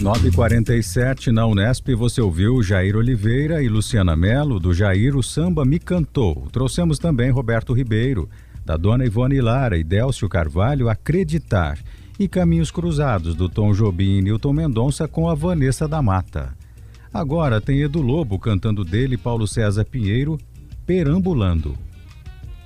9h47 na Unesp, você ouviu Jair Oliveira e Luciana Mello, do Jair O Samba Me Cantou. Trouxemos também Roberto Ribeiro, da Dona Ivone Lara e Délcio Carvalho, Acreditar. E Caminhos Cruzados, do Tom Jobim e Nilton Mendonça, com a Vanessa da Mata. Agora tem Edu Lobo cantando dele, Paulo César Pinheiro, Perambulando.